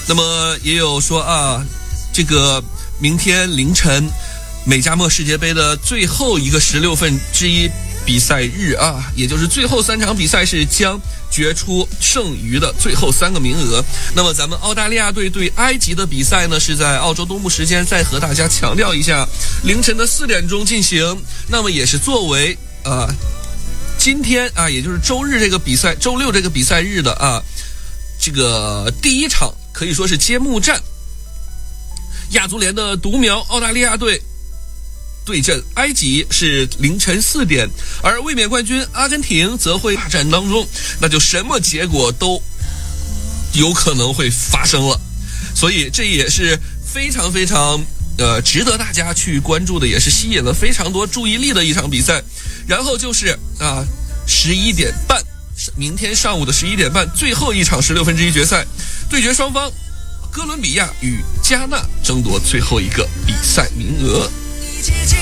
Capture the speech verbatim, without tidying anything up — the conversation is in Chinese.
那么也有说啊，这个明天凌晨美加墨世界杯的最后一个十六分之一比赛日啊，也就是最后三场比赛是将决出剩余的最后三个名额。那么咱们澳大利亚队对埃及的比赛呢，是在澳洲东部时间，再和大家强调一下，凌晨的四点钟进行。那么也是作为呃今天啊，也就是周日这个比赛，周六这个比赛日的啊这个第一场，可以说是揭幕战。亚足联的独苗澳大利亚队对阵埃及是凌晨四点，而卫冕冠军阿根廷则会大战当中，那就什么结果都有可能会发生了。所以这也是非常非常呃值得大家去关注的，也是吸引了非常多注意力的一场比赛。然后就是啊十一点半，明天上午的十一点半，最后一场十六分之一决赛对决双方，哥伦比亚与加纳争夺最后一个比赛名额。